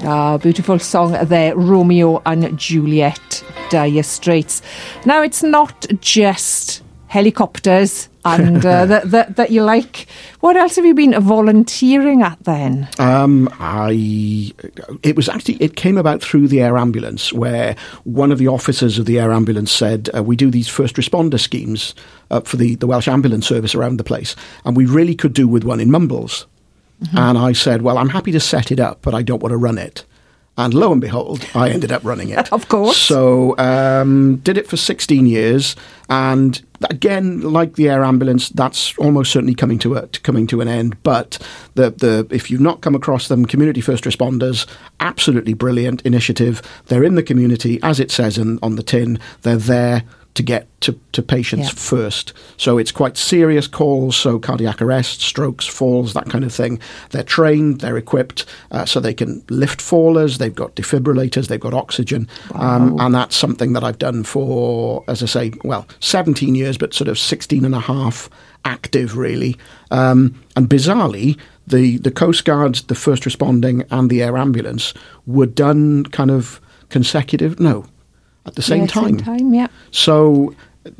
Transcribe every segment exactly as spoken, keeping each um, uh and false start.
Ah, beautiful song there, Romeo and Juliet, Dire Straits. Now, it's not just helicopters and uh, that, that that you like. What else have you been volunteering at then? Um, I it was actually it came about through the air ambulance, where one of the officers of the air ambulance said, uh, "We do these first responder schemes uh, for the the Welsh Ambulance Service around the place, and we really could do with one in Mumbles." Mm-hmm. And I said, "Well, I'm happy to set it up, but I don't want to run it." And lo and behold, I ended up running it. Of course. So um, did it for sixteen years, and again, like the air ambulance, that's almost certainly coming to a, coming to an end. But the the if you've not come across them, community first responders, absolutely brilliant initiative. They're in the community, as it says in, on the tin. They're there to get to, to patients yeah. first. So it's quite serious calls, so cardiac arrest, strokes, falls, that kind of thing. They're trained, they're equipped, uh, so they can lift fallers, they've got defibrillators, they've got oxygen. Wow. Um, and that's something that I've done for, as I say, well, seventeen years, but sort of sixteen and a half active, really. Um, and bizarrely, the, the Coast Guard, the first responding, and the air ambulance were done kind of consecutive, no, at the same yeah, time. Same time, yeah. So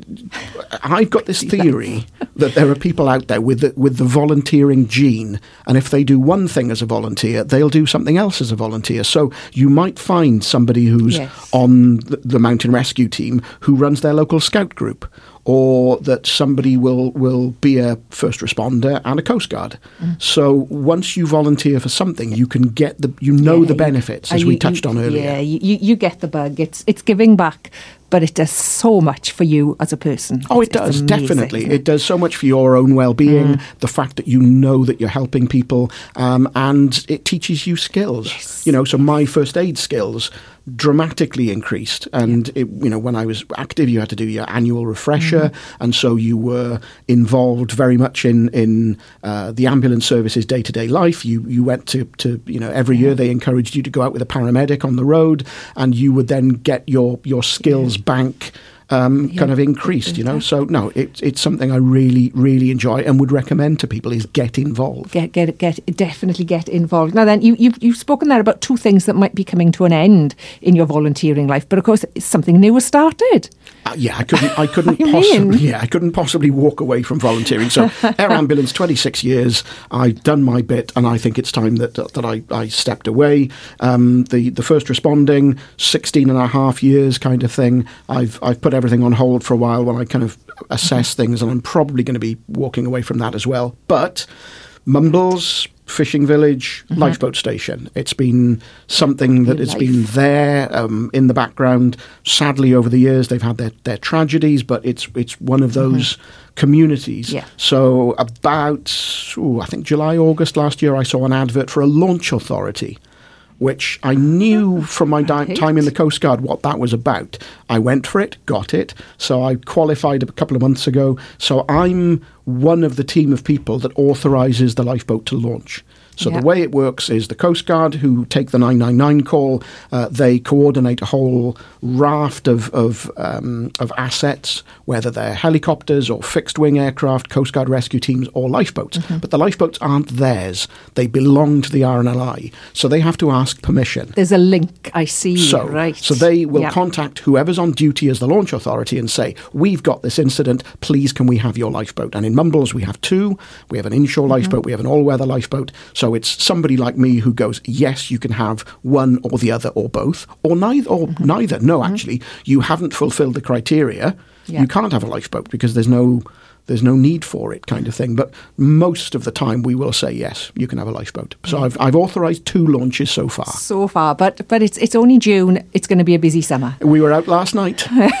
I've got this theory that there are people out there with the, with the volunteering gene, and if they do one thing as a volunteer, they'll do something else as a volunteer. So you might find somebody who's yes. on the, the mountain rescue team who runs their local scout group, or that somebody will, will be a first responder and a Coast Guard. Mm. So once you volunteer for something, you can get the you know yeah, the benefits, you, as you, we touched you, on earlier. Yeah, you, you get the bug. It's it's giving back, but it does so much for you as a person. Oh, it's, it does, amazing, definitely. It? it does so much for your own well-being, mm. the fact that you know that you're helping people, um, and it teaches you skills. Yes. You know, so my first aid skills dramatically increased, and it, you know, when I was active, you had to do your annual refresher, mm. and so you were involved very much in in uh, the ambulance service's day-to-day life. You you went to, to you know, every year they encouraged you to go out with a paramedic on the road, and you would then get your your skills yeah. bank Um, yeah, kind of increased, you know. So no, it, it's something I really, really enjoy and would recommend to people is get involved. Get, get, get, definitely get involved. Now then, you, you've, you've spoken there about two things that might be coming to an end in your volunteering life, but of course, something new has started. Uh, yeah, I couldn't, I couldn't possibly, yeah, I couldn't possibly walk away from volunteering. So, Air Ambulance, twenty-six years. I've done my bit, and I think it's time that that I, I stepped away. Um, the the first responding, sixteen and a half years, kind of thing. I've I've put everything on hold for a while while I kind of assess things, and I'm probably going to be walking away from that as well. But Mumbles, fishing village, mm-hmm. lifeboat station. It's been something that has been there um, in the background. Sadly, over the years, they've had their, their tragedies, but it's it's one of those mm-hmm. communities. Yeah. So about, ooh, I think July, August last year, I saw an advert for a launch authority, which I knew from my di- time in the Coast Guard what that was about. I went for it, got it. So I qualified a couple of months ago. So I'm one of the team of people that authorises the lifeboat to launch. So yep. the way it works is the Coast Guard, who take the nine nine nine call, uh, they coordinate a whole raft of of, um, of assets, whether they're helicopters or fixed-wing aircraft, Coast Guard rescue teams or lifeboats. Mm-hmm. But the lifeboats aren't theirs. They belong to the R N L I. So they have to ask permission. There's a link, I see, so, right. So they will yep. contact whoever's on duty as the launch authority and say, we've got this incident, please can we have your lifeboat? And in Mumbles we have two. We have an inshore mm-hmm. lifeboat, we have an all-weather lifeboat. So it's somebody like me who goes, yes, you can have one or the other or both, or neither. Or mm-hmm. neither. No, mm-hmm. actually, you haven't fulfilled the criteria. Yeah. You can't have a lifeboat because there's no there's no need for it, kind of thing. But most of the time, we will say yes, you can have a lifeboat. So mm-hmm. I've I've authorised two launches so far. So far, but but it's it's only June. It's going to be a busy summer. We were out last night,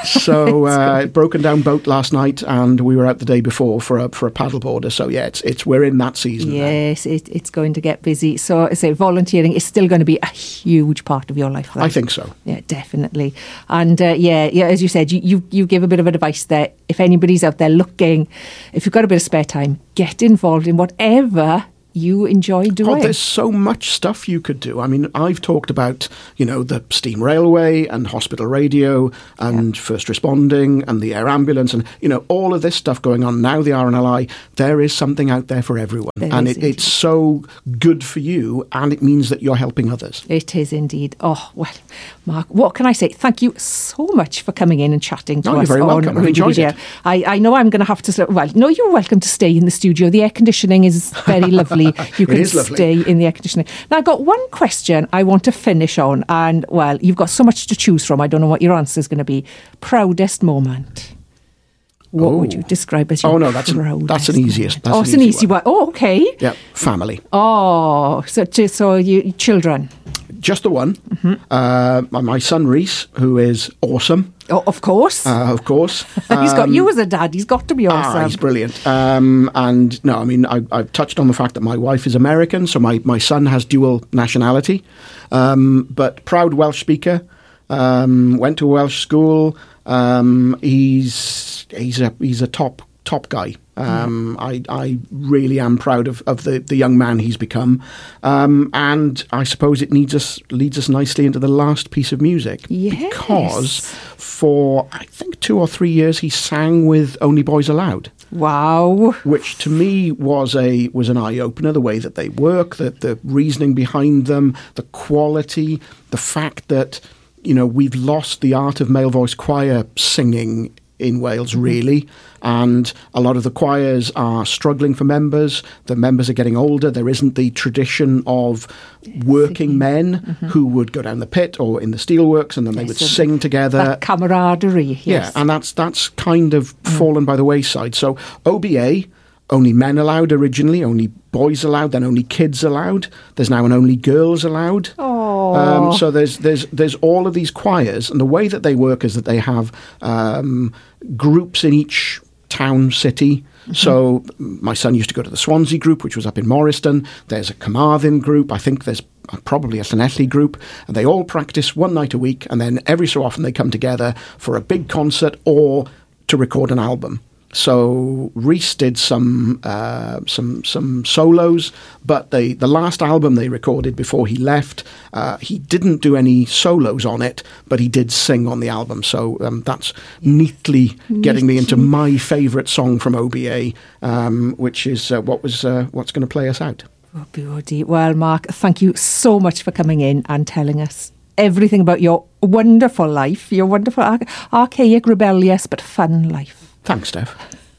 so uh, broken down boat last night, and we were out the day before for a for a paddleboarder. So yeah, it's it's we're in that season. Yes, it, it's going to get busy. So I say volunteering is still going to be a huge part of your life. Then. I think so. Yeah, definitely. And uh, yeah, yeah, as you said, you, you you give a bit of advice there. If anybody's out there looking, if you've got a bit of spare time, get involved in whatever you enjoy doing? Oh, there's so much stuff you could do. I mean, I've talked about, you know, the steam railway and hospital radio and yeah. first responding and the air ambulance and, you know, all of this stuff going on now, the R N L I. There is something out there for everyone. There and is it, it's so good for you, and it means that you're helping others. It is indeed. Oh, well, Mark, what can I say? Thank you so much for coming in and chatting to no, us. You're very welcome. I've enjoyed it. I, I know I'm going to have to, well, no, you're welcome to stay in the studio. The air conditioning is very lovely. You can stay in the air conditioning. Now, I've got one question I want to finish on, and, well, you've got so much to choose from. I don't know what your answer is going to be. Proudest moment. What oh. would you describe as your Oh, no, that's, proudest an, that's an easiest. That's oh, an it's an easy easy one. one. Oh, okay. Yeah, family. Oh, so, so you children. Just the one. Mm-hmm. Uh, my son Reese, who is awesome. Oh, of course. Uh, of course. he's um, got you as a dad. He's got to be awesome. Ah, he's brilliant. Um, and no, I mean, I, I've touched on the fact that my wife is American, so my, my son has dual nationality. Um, but proud Welsh speaker. Um, went to a Welsh school. Um, he's he's a he's a top top guy. Um, mm. I, I really am proud of, of the, the young man he's become. Um, and I suppose it needs us, leads us nicely into the last piece of music. Yes. Because for, I think, two or three years, he sang with Only Boys Allowed. Wow. Which to me was a was an eye-opener, the way that they work, the, the reasoning behind them, the quality, the fact that, you know, we've lost the art of male voice choir singing in Wales, really, and a lot of the choirs are struggling for members. The members are getting older. There isn't the tradition of working men mm-hmm. who would go down the pit or in the steelworks, and then they yes, would so sing together. That camaraderie, yes. Yeah, and that's that's kind of mm. fallen by the wayside. So O B A, only men allowed originally, only boys allowed, then only kids allowed. There's now an only girls allowed. Oh. Um, so there's there's there's all of these choirs, and the way that they work is that they have um, groups in each town, city. Mm-hmm. So my son used to go to the Swansea group, which was up in Morriston. There's a Carmarthen group. I think there's probably a Llanelli group. And they all practice one night a week, and then every so often they come together for a big concert or to record an album. So Reese did some uh, some some solos, but they, the last album they recorded before he left, uh, he didn't do any solos on it, but he did sing on the album. So um, that's neatly getting me into my favourite song from O B A, um, which is uh, what was uh, what's going to play us out. Oh, beauty. Well, Mark, thank you so much for coming in and telling us everything about your wonderful life, your wonderful, archaic, rebellious, but fun life. Thanks, Steph.